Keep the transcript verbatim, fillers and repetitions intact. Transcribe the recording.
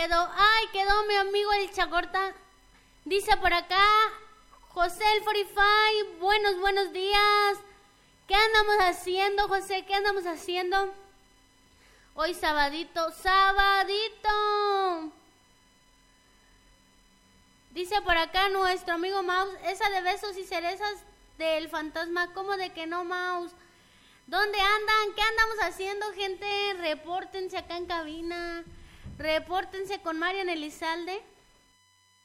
quedó, ay, quedó mi amigo el Chacorta. Dice por acá, José el cuarenta y cinco, buenos, buenos días. ¿Qué andamos haciendo, José? ¿Qué andamos haciendo? Hoy sabadito, sabadito. Dice por acá nuestro amigo Mouse, esa de besos y cerezas del fantasma, ¿cómo de que no, Mouse? ¿Dónde andan? ¿Qué andamos haciendo, gente? Repórtense acá en cabina. Repórtense con Marian Elizalde.